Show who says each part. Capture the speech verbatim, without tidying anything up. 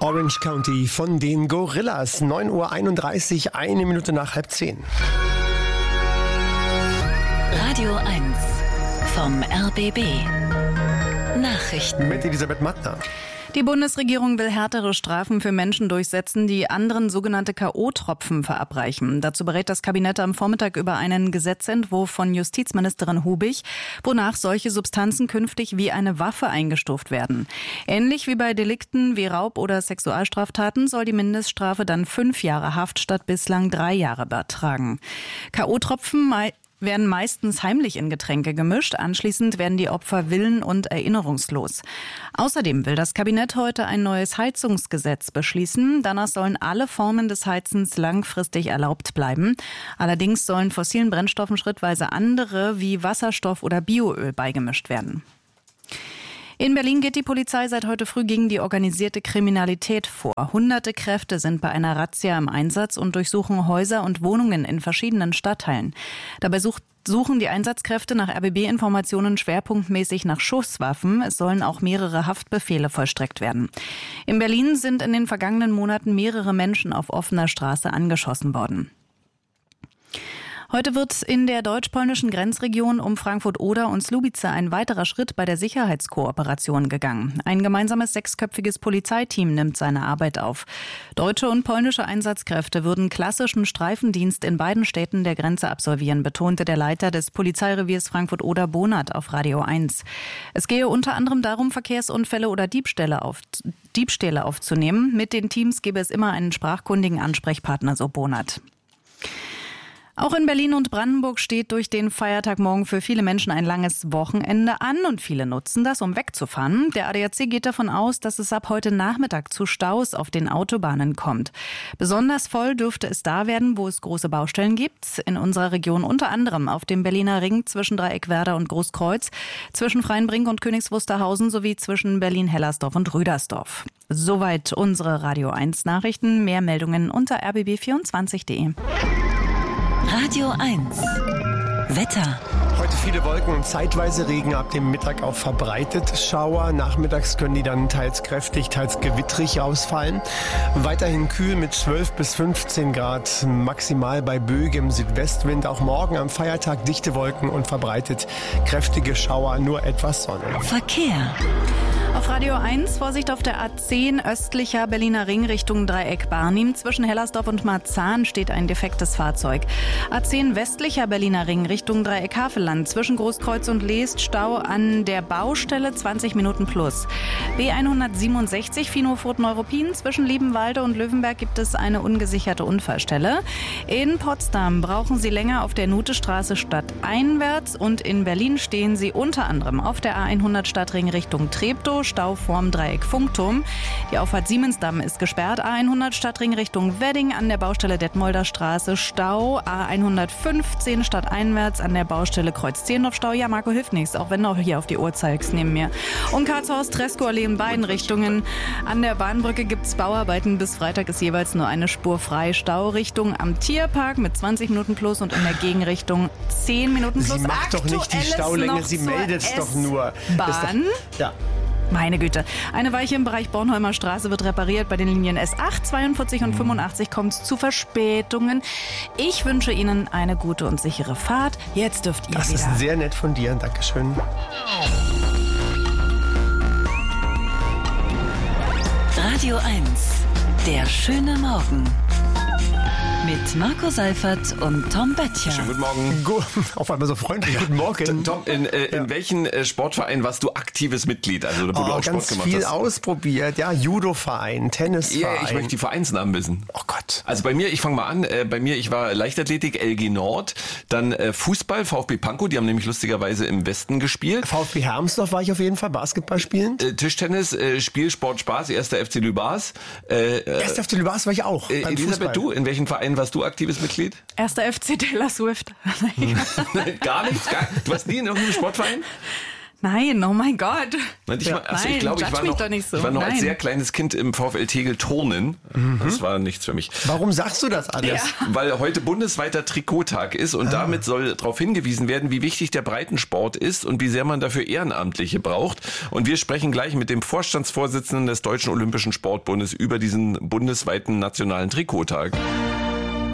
Speaker 1: Orange County von den Gorillas. neun Uhr einunddreißig, eine Minute nach halb zehn.
Speaker 2: Radio eins vom R B B. Nachrichten.
Speaker 1: Mit Elisabeth Mattner.
Speaker 3: Die Bundesregierung will härtere Strafen für Menschen durchsetzen, die anderen sogenannte K O-Tropfen verabreichen. Dazu berät das Kabinett am Vormittag über einen Gesetzentwurf von Justizministerin Hubig, wonach solche Substanzen künftig wie eine Waffe eingestuft werden. Ähnlich wie bei Delikten wie Raub- oder Sexualstraftaten soll die Mindeststrafe dann fünf Jahre Haft statt bislang drei Jahre betragen. K O-Tropfen werden meistens heimlich in Getränke gemischt. Anschließend werden die Opfer willen- und erinnerungslos. Außerdem will das Kabinett heute ein neues Heizungsgesetz beschließen. Danach sollen alle Formen des Heizens langfristig erlaubt bleiben. Allerdings sollen fossilen Brennstoffen schrittweise andere wie Wasserstoff oder Bioöl beigemischt werden. In Berlin geht die Polizei seit heute früh gegen die organisierte Kriminalität vor. Hunderte Kräfte sind bei einer Razzia im Einsatz und durchsuchen Häuser und Wohnungen in verschiedenen Stadtteilen. Dabei sucht suchen die Einsatzkräfte nach R B B-Informationen schwerpunktmäßig nach Schusswaffen. Es sollen auch mehrere Haftbefehle vollstreckt werden. In Berlin sind in den vergangenen Monaten mehrere Menschen auf offener Straße angeschossen worden. Heute wird in der deutsch-polnischen Grenzregion um Frankfurt-Oder und Słubice ein weiterer Schritt bei der Sicherheitskooperation gegangen. Ein gemeinsames sechsköpfiges Polizeiteam nimmt seine Arbeit auf. Deutsche und polnische Einsatzkräfte würden klassischen Streifendienst in beiden Städten der Grenze absolvieren, betonte der Leiter des Polizeireviers Frankfurt-Oder Bonat auf Radio eins. Es gehe unter anderem darum, Verkehrsunfälle oder Diebstähle, auf, Diebstähle aufzunehmen. Mit den Teams gebe es immer einen sprachkundigen Ansprechpartner, so Bonat. Auch in Berlin und Brandenburg steht durch den Feiertag morgen für viele Menschen ein langes Wochenende an und viele nutzen das, um wegzufahren. Der A D A C geht davon aus, dass es ab heute Nachmittag zu Staus auf den Autobahnen kommt. Besonders voll dürfte es da werden, wo es große Baustellen gibt. In unserer Region unter anderem auf dem Berliner Ring zwischen Dreieckwerder und Großkreuz, zwischen Freienbrink und Königs Wusterhausen sowie zwischen Berlin-Hellersdorf und Rüdersdorf. Soweit unsere Radio eins Nachrichten. Mehr Meldungen unter r b b vierundzwanzig punkt de.
Speaker 2: Radio eins. Wetter.
Speaker 1: Heute viele Wolken und zeitweise Regen, ab dem Mittag auch verbreitet Schauer. Nachmittags können die dann teils kräftig, teils gewittrig ausfallen. Weiterhin kühl mit zwölf bis fünfzehn Grad, maximal bei böigem Südwestwind. Auch morgen am Feiertag dichte Wolken und verbreitet kräftige Schauer, nur etwas Sonne.
Speaker 2: Verkehr.
Speaker 3: Auf Radio eins, Vorsicht auf der A zehn, östlicher Berliner Ring Richtung Dreieck-Barnim. Zwischen Hellersdorf und Marzahn steht ein defektes Fahrzeug. A zehn, westlicher Berliner Ring Richtung Dreieck-Havelland. Zwischen Großkreuz und Leest Stau an der Baustelle, zwanzig Minuten plus. B hundertsiebenundsechzig, Finofurt-Neuruppin. Zwischen Liebenwalde und Löwenberg gibt es eine ungesicherte Unfallstelle. In Potsdam brauchen Sie länger auf der Nutestraße stadteinwärts. Und in Berlin stehen Sie unter anderem auf der A hundert Stadtring Richtung Treptow. Stau vorm Dreieck Funkturm. Die Auffahrt Siemensdamm ist gesperrt. A hundert Stadtring Richtung Wedding an der Baustelle Detmolder Straße. Stau. A hundertfünfzehn stadteinwärts an der Baustelle Kreuz-Zehlendorf. Stau. Ja, Marco hilft nichts, auch wenn du hier auf die Uhr zeigst neben mir. Und Karlshorst-Treskow-Allee in beiden Richtungen. An der Bahnbrücke gibt es Bauarbeiten. Bis Freitag ist jeweils nur eine Spur frei. Stau Richtung am Tierpark mit zwanzig Minuten plus und in der Gegenrichtung zehn Minuten plus.
Speaker 1: Sie macht doch nicht die Staulänge, sie meldet es doch nur.
Speaker 3: Bahn?
Speaker 1: Doch, ja.
Speaker 3: Meine Güte. Eine Weiche im Bereich Bornholmer Straße wird repariert. Bei den Linien S acht, zweiundvierzig und fünfundachtzig kommt es zu Verspätungen. Ich wünsche Ihnen eine gute und sichere Fahrt. Jetzt dürft ihr
Speaker 1: das
Speaker 3: wieder.
Speaker 1: Das ist sehr nett von dir. Dankeschön.
Speaker 2: Radio eins. Der schöne Morgen. Mit Marco Seifert und Tom Böttcher.
Speaker 4: Schönen guten Morgen.
Speaker 1: Go- Auf einmal so freundlich.
Speaker 4: Ja.
Speaker 1: Guten Morgen.
Speaker 4: Tom, in, äh, in
Speaker 1: Ja.
Speaker 4: welchen äh, Sportverein warst du aktives Mitglied? Also, wo du
Speaker 1: Oh,
Speaker 4: auch Sport
Speaker 1: ganz
Speaker 4: gemacht
Speaker 1: viel
Speaker 4: hast?
Speaker 1: ausprobiert. Ja, Judo-Verein, Tennisverein.
Speaker 4: Ja, ich möchte die Vereinsnamen wissen.
Speaker 1: Oh Gott.
Speaker 4: Also bei mir, ich fange mal an, äh, bei mir, ich war Leichtathletik, L G Nord, dann äh, Fußball, VfB Pankow, die haben nämlich lustigerweise im Westen gespielt.
Speaker 1: VfB Hermsdorf war ich auf jeden Fall, Basketball spielend.
Speaker 4: Äh, Tischtennis, äh, Spiel, Sport, Spaß, erster F C Lübars. Äh, äh,
Speaker 1: Erst auf der Lübars war ich auch.
Speaker 4: äh,
Speaker 1: beim Fußball.
Speaker 4: Elisabeth, du, in welchem Verein warst du aktives Mitglied?
Speaker 3: Erster F C Taylor Swift.
Speaker 4: Gar nichts? Gar, du warst nie in irgendeinem Sportverein?
Speaker 3: Nein, oh mein Gott.
Speaker 4: Nein, ich, war, also
Speaker 3: Nein,
Speaker 4: ich glaube, ich war noch,
Speaker 3: doch nicht so.
Speaker 4: ich war noch als
Speaker 3: Nein.
Speaker 4: sehr kleines Kind im VfL Tegel turnen. Mhm. Das war nichts für mich.
Speaker 1: Warum sagst du das alles?
Speaker 3: Ja.
Speaker 4: Weil heute bundesweiter Trikottag ist und ah. damit soll darauf hingewiesen werden, wie wichtig der Breitensport ist und wie sehr man dafür Ehrenamtliche braucht. Und wir sprechen gleich mit dem Vorstandsvorsitzenden des Deutschen Olympischen Sportbundes über diesen bundesweiten nationalen Trikottag.